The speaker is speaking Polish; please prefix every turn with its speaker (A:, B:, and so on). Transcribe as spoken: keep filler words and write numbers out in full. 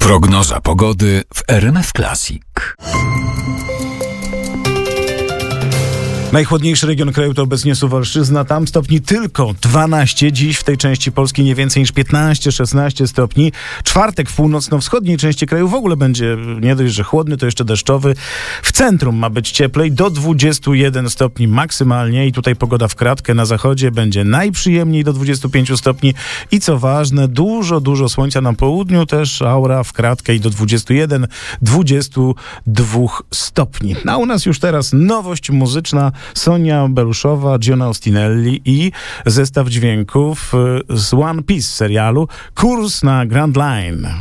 A: Prognoza pogody w R M F Classic.
B: Najchłodniejszy region kraju to obecnie Suwalszczyzna. Tam stopni tylko dwanaście. Dziś w tej części Polski nie więcej niż piętnaście szesnaście stopni. Czwartek w północno-wschodniej części kraju w ogóle będzie nie dość, że chłodny, to jeszcze deszczowy. W centrum ma być cieplej, do dwudziestu jeden stopni maksymalnie i tutaj pogoda w kratkę. Na zachodzie będzie najprzyjemniej do dwudziestu pięciu stopni i co ważne, dużo, dużo słońca na południu, też aura w kratkę i do dwudziestu jeden dwudziestu dwóch stopni. A u nas już teraz nowość muzyczna. Sonia Beluszowa, Giona Ostinelli i zestaw dźwięków z One Piece serialu Kurs na Grand Line.